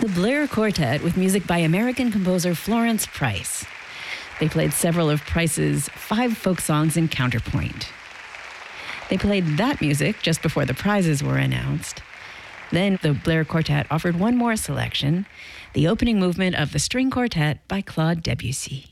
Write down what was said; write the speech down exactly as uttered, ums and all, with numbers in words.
The Blair Quartet with music by American composer Florence Price. They played several of Price's five folk songs in counterpoint. They played that music just before the prizes were announced. Then the Blair Quartet offered one more selection, the opening movement of the String Quartet by Claude Debussy.